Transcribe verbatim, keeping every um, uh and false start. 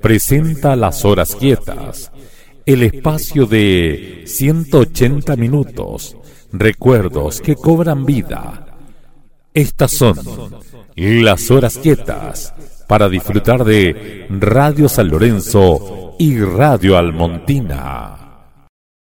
presenta Las Horas Quietas, el espacio de ciento ochenta minutos, recuerdos que cobran vida. Estas son Las Horas Quietas, para disfrutar de Radio San Lorenzo y Radio Almontina.